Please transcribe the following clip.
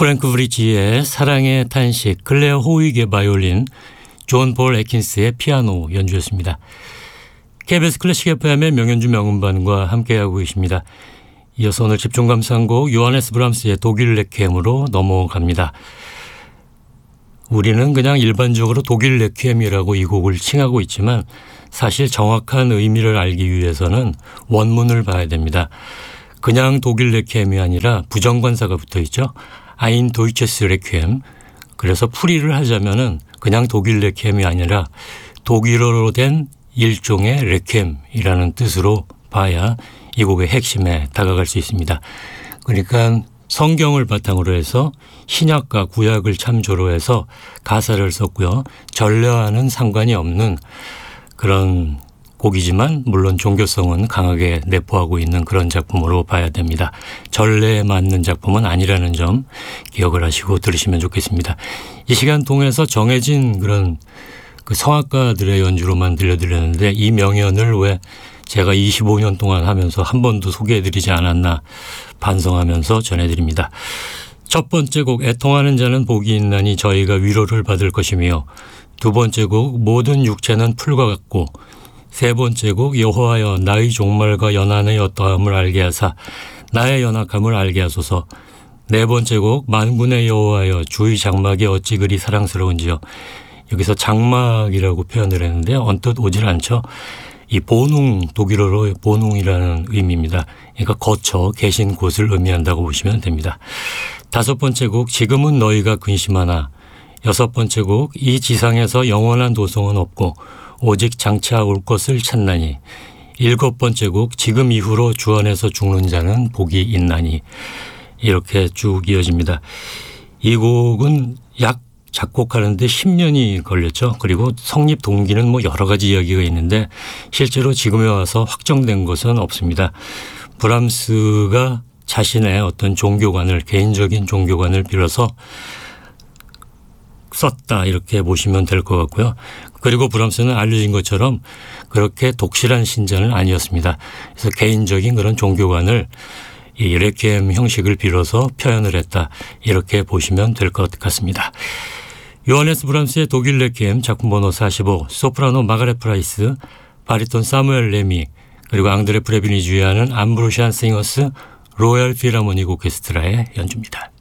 프랭크 브리지의 사랑의 탄식, 클레어 호윅의 바이올린, 존 폴 애킨스의 피아노 연주였습니다. KBS 클래식 FM의 명연주 명음반과 함께하고 계십니다. 이어서 오늘 집중 감상곡 요하네스 브람스의 독일 레퀴엠으로 넘어갑니다. 우리는 그냥 일반적으로 독일 레퀴엠이라고 이 곡을 칭하고 있지만 사실 정확한 의미를 알기 위해서는 원문을 봐야 됩니다. 그냥 독일 레퀴엠이 아니라 부정관사가 붙어 있죠. 아인 도이체스 레퀴엠. 그래서 풀이를 하자면은 그냥 독일 레퀴엠이 아니라 독일어로 된 일종의 레퀴엠이라는 뜻으로 봐야 이 곡의 핵심에 다가갈 수 있습니다. 그러니까 성경을 바탕으로 해서 신약과 구약을 참조로 해서 가사를 썼고요. 전례와는 상관이 없는 그런 곡이지만 물론 종교성은 강하게 내포하고 있는 그런 작품으로 봐야 됩니다. 전례에 맞는 작품은 아니라는 점 기억을 하시고 들으시면 좋겠습니다. 이 시간 통해서 정해진 그런 그 성악가들의 연주로만 들려드렸는데 이 명연을 왜 제가 25년 동안 하면서 한 번도 소개해드리지 않았나 반성하면서 전해드립니다. 첫 번째 곡 애통하는 자는 복이 있나니 저희가 위로를 받을 것이며, 두 번째 곡 모든 육체는 풀과 같고, 세 번째 곡 여호와여 나의 종말과 연한의 어떠함을 알게 하사 나의 연약함을 알게 하소서. 네 번째 곡 만군의 여호와여 주의 장막이 어찌 그리 사랑스러운지요. 여기서 장막이라고 표현을 했는데 언뜻 오질 않죠. 이 보농, 독일어로 보농이라는 의미입니다. 그러니까 거처 계신 곳을 의미한다고 보시면 됩니다. 다섯 번째 곡 지금은 너희가 근심하나. 여섯 번째 곡 이 지상에서 영원한 도성은 없고 오직 장차 올 것을 찾나니. 일곱 번째 곡 지금 이후로 주 안에서 죽는 자는 복이 있나니. 이렇게 쭉 이어집니다. 이 곡은 약 작곡하는데 10년이 걸렸죠. 그리고 성립 동기는 뭐 여러 가지 이야기가 있는데 실제로 지금에 와서 확정된 것은 없습니다. 브람스가 자신의 어떤 종교관을, 개인적인 종교관을 빌어서 썼다 이렇게 보시면 될 것 같고요. 그리고 브람스는 알려진 것처럼 그렇게 독실한 신자는 아니었습니다. 그래서 개인적인 그런 종교관을 이 레퀴엠 형식을 빌어서 표현을 했다 이렇게 보시면 될 것 같습니다. 요하네스 브람스의 독일 레퀴엠 작품 번호 45, 소프라노 마가렛 프라이스, 바리톤 사무엘 레미, 그리고 앙드레 프레빈이 주의하는 암브로시안 싱어스 로얄 필하모닉 오케스트라의 연주입니다.